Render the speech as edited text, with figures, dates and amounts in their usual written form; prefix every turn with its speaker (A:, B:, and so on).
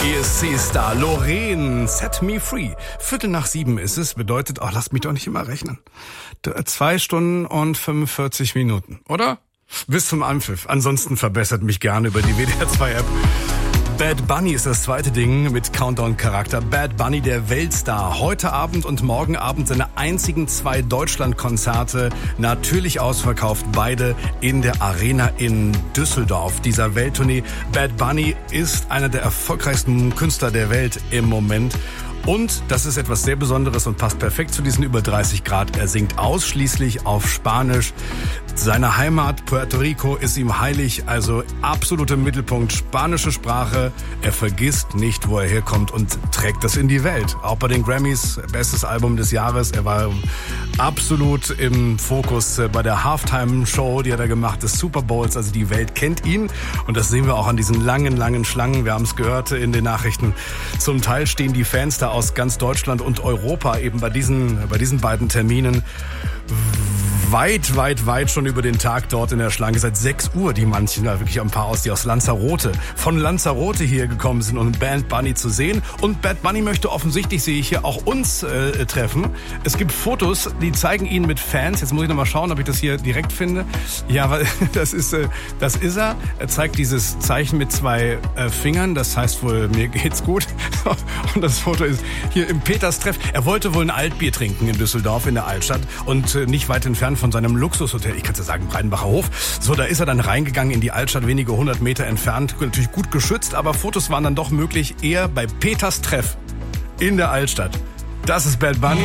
A: ESC-Star Loreen, Set Me Free. 6:15 ist es, bedeutet, lasst mich doch nicht immer rechnen. 2 Stunden und 45 Minuten, oder? Bis zum Anpfiff. Ansonsten verbessert mich gerne über die WDR 2-App. Bad Bunny ist das zweite Ding mit Countdown-Charakter. Bad Bunny, der Weltstar. Heute Abend und morgen Abend seine einzigen 2 Deutschland-Konzerte. Natürlich ausverkauft, beide in der Arena in Düsseldorf. Dieser Welttournee. Bad Bunny ist einer der erfolgreichsten Künstler der Welt im Moment. Und das ist etwas sehr Besonderes und passt perfekt zu diesen über 30 Grad. Er singt ausschließlich auf Spanisch. Seine Heimat Puerto Rico ist ihm heilig, also absolut im Mittelpunkt. Spanische Sprache. Er vergisst nicht, wo er herkommt und trägt das in die Welt. Auch bei den Grammys, bestes Album des Jahres. Er war absolut im Fokus bei der Halftime-Show, die hat er gemacht, des Super Bowls. Also die Welt kennt ihn und das sehen wir auch an diesen langen, langen Schlangen. Wir haben es gehört in den Nachrichten. Zum Teil stehen die Fans da aus ganz Deutschland und Europa eben bei diesen beiden Terminen weit schon über den Tag dort in der Schlange. Seit 6 Uhr, die manchen da wirklich ein paar aus, die aus Lanzarote, von Lanzarote hier gekommen sind, um Bad Bunny zu sehen. Und Bad Bunny möchte offensichtlich, sehe ich hier, auch uns treffen. Es gibt Fotos, die zeigen ihn mit Fans. Jetzt muss ich noch mal schauen, ob ich das hier direkt finde. Ja, weil das ist er. Er zeigt dieses Zeichen mit 2 Fingern. Das heißt wohl, mir geht's gut. Und das Foto ist hier im Peters-Treff. Er wollte wohl ein Altbier trinken in Düsseldorf, in der Altstadt. Und nicht weit entfernt von seinem Luxushotel, ich kann es ja sagen, Breidenbacher Hof. So, da ist er dann reingegangen in die Altstadt, wenige 100 Meter entfernt. Natürlich gut geschützt, aber Fotos waren dann doch möglich, eher bei Peters Treff in der Altstadt. Das ist Bad Bunny.